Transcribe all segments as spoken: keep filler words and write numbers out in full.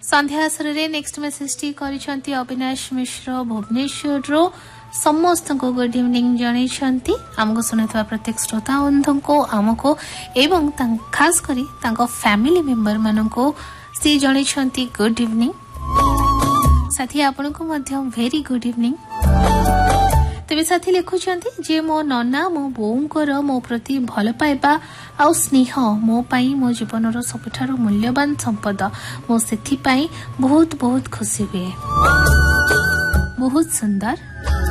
संध्या आसरे next message T करिसंती Avinash मिश्र भुवनेश्वर रो समस्त को good evening जणैछंती हमको सुनथवा प्रत्येक श्रोता बंधु को हमको एवं खास करी तांको फैमिली मेंबर मानको से जणैछंती गुड इवनिंग साथी आपन को मध्य वेरी गुड इवनिंग तेबे साथी लिखुछंती जे मो नन्ना मो बोउंकर मो प्रति भल पाइबा आ स्नेह मो पाई मो जीवन रो सबठारो मूल्यवान संपद मो सेथि पाई बहुत बहुत खुशी हुए बहुत सुंदर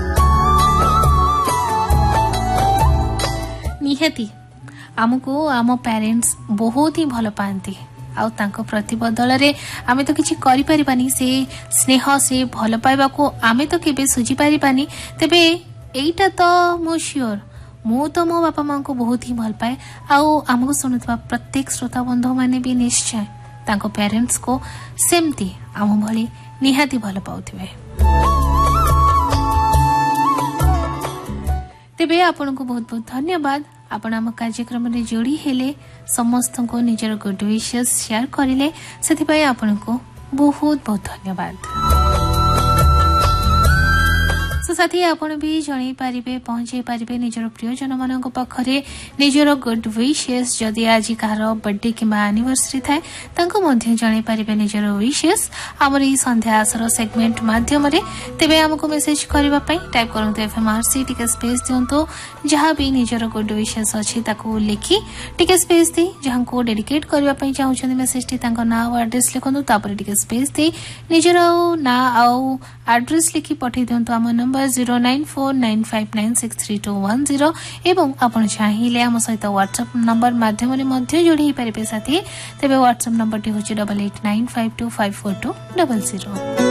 निहाती आमको आम पेरेंट्स बहुत ही भल पाती आउ तांको प्रति बदल आमे तो किछि करि परिबानी से स्नेह से भल पाइबा को आमे तो केबे सुझी परिबानी तेबे एइटा तो मो श्योर मु तो मो बापा मां को बहुत ही भल पाए आउ आमको सुनुथबा प्रत्येक श्रोता बंधु माने भी निश्चय तांको पेरेंट्स को सेमती आम भली निहाती भल पाउथिबे तेबे आपन को बहुत बहुत धन्यवाद आपण आम कार्यक्रम रे जोड़ी हेले समस्त को निजर गुड विशेस शेयर करिले सेति पय आपन को बहुत बहुत धन्यवाद सो साथी आपण भी जणै पारिबे पहुंचे पारिबे निजर प्रियजन मानन को पाखरे निजर गुड विशेस जदि आज कार बर्थडे किबा एनिवर्सरी थाए तांको मध्ये जणै पारिबे निजर विशेस हमर ई संध्या आसर सेगमेंट माध्यम रे तेबे हमको मेसेज करबा पई टाइप करंतो एफएमआरसी टिके स्पेस दियंतो जहां भी निजर गुड विशेस अछि ताको लिखि टिके स्पेस दे जहां को डेडिकेट करबा पई चाहउछन मेसेज टी तांको नाम एड्रेस लिखंतो तापर टिके स्पेस दे निजर ना आउ एड्रेस लिखि पठै दियंतो हम number zero nine four nine five nine six three two one zero एवं आपण चाहिए आम सहित व्हाट्सएप नंबर माध्यम रे मध्य जोड़ी पारिबे साथी तेबे व्हाट्सएप नंबर टी होची double eight nine five two five four two double zero।